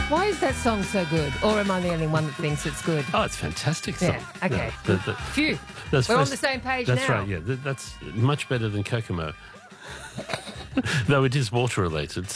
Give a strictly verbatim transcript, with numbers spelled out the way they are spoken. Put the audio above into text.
Why is that song so good? Or am I the only one that thinks it's good? Oh, it's a fantastic song. Yeah, okay. The- the- Phew. that's We're on first- the same page That's now. right, yeah. Th- That's much better than Kokomo. Though it is water related.